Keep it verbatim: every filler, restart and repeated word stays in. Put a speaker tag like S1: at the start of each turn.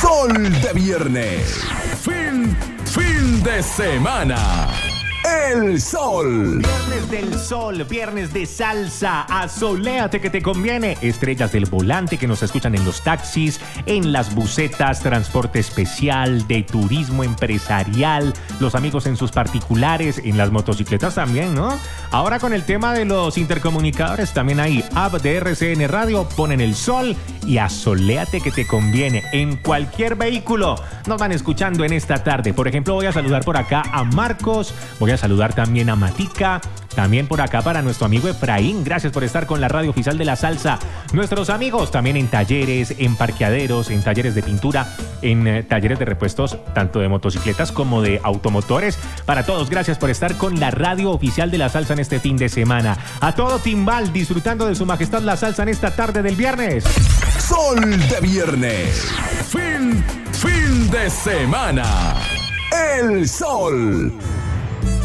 S1: Sol de viernes. Fin, fin de semana. El Sol.
S2: Viernes del Sol, viernes de salsa. Asoléate que te conviene. Estrellas del volante que nos escuchan en los taxis, en las busetas, transporte especial, de turismo empresarial, los amigos en sus particulares, en las motocicletas también, ¿no? Ahora con el tema de los intercomunicadores, también hay app de R C N Radio, ponen el Sol y asoléate que te conviene. En cualquier vehículo nos van escuchando en esta tarde. Por ejemplo, voy a saludar por acá a Marcos, voy a saludar también a Matica, también por acá para nuestro amigo Efraín. Gracias por estar con la radio oficial de la salsa. Nuestros amigos también en talleres, en parqueaderos, en talleres de pintura, en eh, talleres de repuestos, tanto de motocicletas como de automotores. Para todos, gracias por estar con la radio oficial de la salsa en este fin de semana. A todo timbal, disfrutando de su majestad la salsa en esta tarde del viernes.
S1: Sol de viernes. Fin, fin de semana. El Sol.